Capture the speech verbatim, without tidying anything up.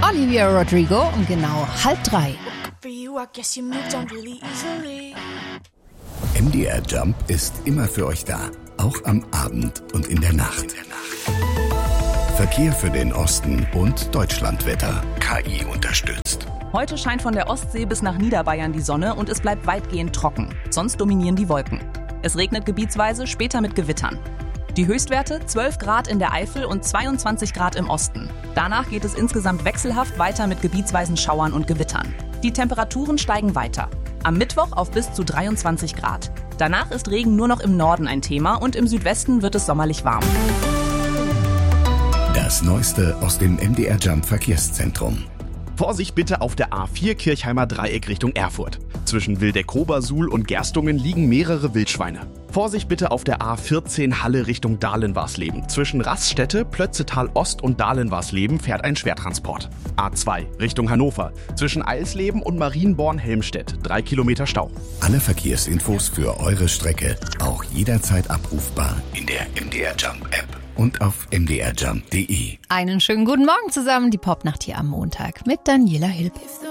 Olivia Rodrigo um genau halb drei. M D R Jump ist immer für euch da, auch am Abend und in der Nacht. Verkehr für den Osten und Deutschlandwetter, K I unterstützt. Heute scheint von der Ostsee bis nach Niederbayern die Sonne und es bleibt weitgehend trocken. Sonst dominieren die Wolken. Es regnet gebietsweise, später mit Gewittern. Die Höchstwerte zwölf Grad in der Eifel und zweiundzwanzig Grad im Osten. Danach geht es insgesamt wechselhaft weiter mit gebietsweisen Schauern und Gewittern. Die Temperaturen steigen weiter. Am Mittwoch auf bis zu dreiundzwanzig Grad. Danach ist Regen nur noch im Norden ein Thema und im Südwesten wird es sommerlich warm. Das Neueste aus dem M D R Jump Verkehrszentrum. Vorsicht bitte auf der A vier Kirchheimer Dreieck Richtung Erfurt. Zwischen Wildeck-Obersuhl und Gerstungen liegen mehrere Wildschweine. Vorsicht bitte auf der A vierzehn Halle Richtung Dahlenwarsleben. Zwischen Raststätte, Plötzetal Ost und Dahlenwarsleben fährt ein Schwertransport. A zwei Richtung Hannover. Zwischen Eisleben und Marienborn-Helmstedt. Drei Kilometer Stau. Alle Verkehrsinfos für eure Strecke auch jederzeit abrufbar in der M D R Jump App und auf m d r jump punkt d e. Einen schönen guten Morgen zusammen, die Popnacht hier am Montag mit Daniela Hilb.